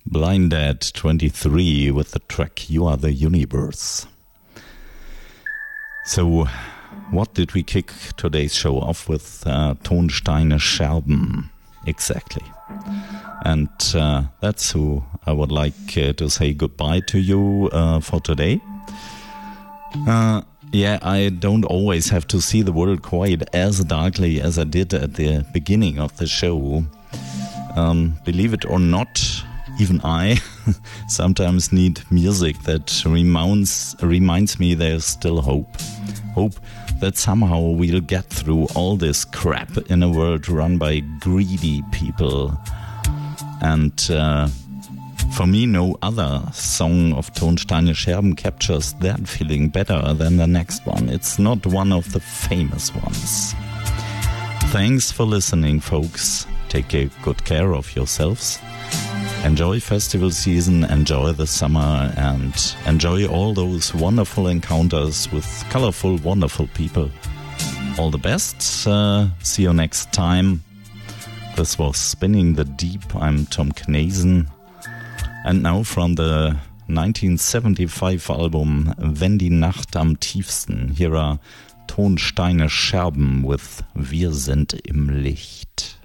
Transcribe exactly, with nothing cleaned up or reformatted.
Blind Dad twenty-three with the track You Are the Universe. So, what did we kick today's show off with? Uh, Tonsteine Scherben. Exactly. And uh, that's who I would like uh, to say goodbye to you uh, for today. Uh, yeah, I don't always have to see the world quite as darkly as I did at the beginning of the show. Um, believe it or not, even I sometimes need music that reminds, reminds me there's still hope. Hope that somehow we'll get through all this crap in a world run by greedy people. And uh, for me, no other song of Tonsteine Scherben captures that feeling better than the next one. It's not one of the famous ones. Thanks for listening, folks. Take good care of yourselves. Enjoy festival season, enjoy the summer, and enjoy all those wonderful encounters with colorful, wonderful people. All the best. Uh, see you next time. This was Spinning the Deep. I'm Tom Knazen. And now from the nineteen seventy-five album Wenn die Nacht am tiefsten, here are Tonsteine Scherben with Wir sind im Licht.